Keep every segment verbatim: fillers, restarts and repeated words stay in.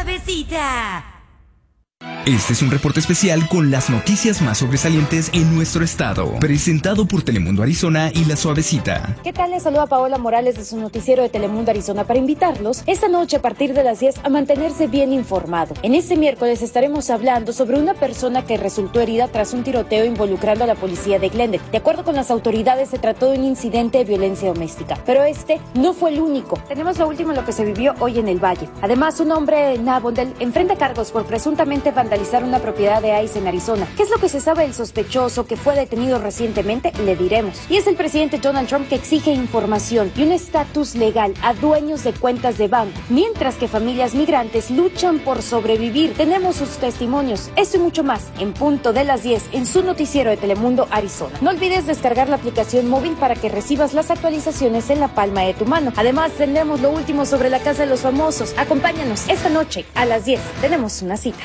suavecita. Este es un reporte especial con las noticias más sobresalientes en nuestro estado, presentado por Telemundo Arizona y La Suavecita. ¿Qué tal? Les saluda Paola Morales de su noticiero de Telemundo Arizona para invitarlos esta noche a partir de las diez a mantenerse bien informado. En este miércoles estaremos hablando sobre una persona que resultó herida tras un tiroteo involucrando a la policía de Glendale. De acuerdo con las autoridades, se trató de un incidente de violencia doméstica, pero este no fue el único. Tenemos lo último en lo que se vivió hoy en el Valle. Además, un hombre en Avondale enfrenta cargos por presuntamente vandalizar una propiedad de ICE en Arizona. ¿Qué es lo que se sabe del sospechoso que fue detenido recientemente? Le diremos. Y es el presidente Donald Trump que exige información y un estatus legal a dueños de cuentas de banco, mientras que familias migrantes luchan por sobrevivir. Tenemos sus testimonios. Esto y mucho más en punto de las diez en su noticiero de Telemundo Arizona. No olvides descargar la aplicación móvil para que recibas las actualizaciones en la palma de tu mano. Además, tendremos lo último sobre la Casa de los Famosos. Acompáñanos esta noche a las diez. Tenemos una cita.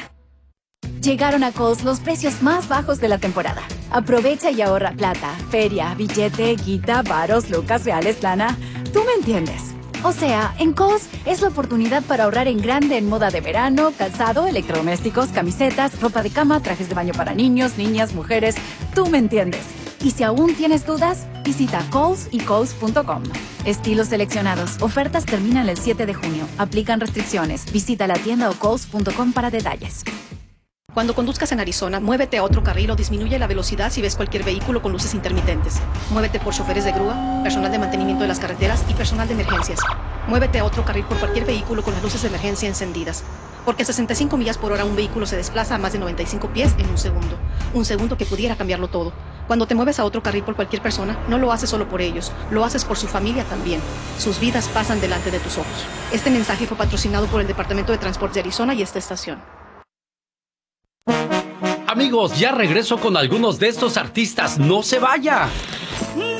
Llegaron a Kohl's los precios más bajos de la temporada. Aprovecha y ahorra plata, feria, billete, guita, varos, lucas, reales, lana. Tú me entiendes. O sea, en Kohl's es la oportunidad para ahorrar en grande en moda de verano, calzado, electrodomésticos, camisetas, ropa de cama, trajes de baño para niños, niñas, mujeres. Tú me entiendes. Y si aún tienes dudas, visita Kohl's y Kohl's punto com. Estilos seleccionados. Ofertas terminan el siete de junio. Aplican restricciones. Visita la tienda o Kohl's punto com para detalles. Cuando conduzcas en Arizona, muévete a otro carril o disminuye la velocidad si ves cualquier vehículo con luces intermitentes. Muévete por choferes de grúa, personal de mantenimiento de las carreteras y personal de emergencias. Muévete a otro carril por cualquier vehículo con las luces de emergencia encendidas. Porque a sesenta y cinco millas por hora un vehículo se desplaza a más de noventa y cinco pies en un segundo. Un segundo que pudiera cambiarlo todo. Cuando te mueves a otro carril por cualquier persona, no lo haces solo por ellos, lo haces por su familia también. Sus vidas pasan delante de tus ojos. Este mensaje fue patrocinado por el Departamento de Transporte de Arizona y esta estación. Amigos, ya regreso con algunos de estos artistas. ¡No se vaya!